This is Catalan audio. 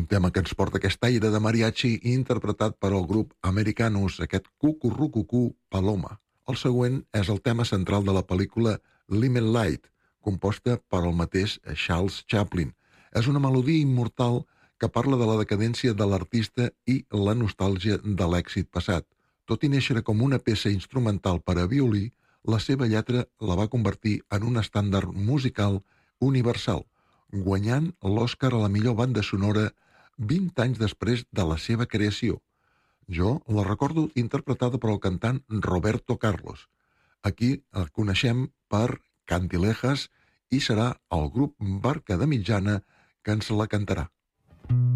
tema que ens porta aquest aire de mariachi interpretat per el grup Americanus, aquest Cucurrucucú Paloma. El següent és el tema central de la pel·lícula Limelight, composta per el mateix Charles Chaplin. És una melodia immortal que parla de la decadència de l'artista i la nostàlgia de l'èxit passat. Tot i néixer com una peça instrumental per a violí, la seva lletra la va convertir en un estàndard musical universal, guanyant l'Oscar a la millor banda sonora 20 anys després de la seva creació. Jo la recordo interpretada per el cantant Roberto Carlos. Aquí el coneixem per Cantilejas i serà el grup Barca de Mitjana que ens la cantarà.